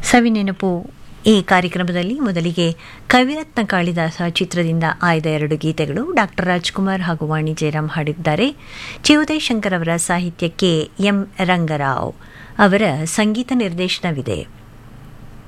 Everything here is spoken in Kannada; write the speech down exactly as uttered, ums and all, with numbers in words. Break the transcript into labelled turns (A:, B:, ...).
A: ಸವಿನೆನಪು ಈ ಕಾರ್ಯಕ್ರಮದಲ್ಲಿ ಮೊದಲಿಗೆ ಕವಿರತ್ನ ಕಾಳಿದಾಸ ಚಿತ್ರದಿಂದ ಆಯ್ದ ಎರಡು ಗೀತೆಗಳು. ಡಾಕ್ಟರ್ ರಾಜ್ಕುಮಾರ್ ಹಾಗೂ ವಾಣಿ ಜಯರಾಮ್ ಹಾಡಿದ್ದಾರೆ. ಚಿ ಉದಯಶಂಕರ್ ಅವರ ಸಾಹಿತ್ಯಕ್ಕೆ ಎಂ ರಂಗರಾವ್ ಅವರ ಸಂಗೀತ ನಿರ್ದೇಶನವಿದೆ.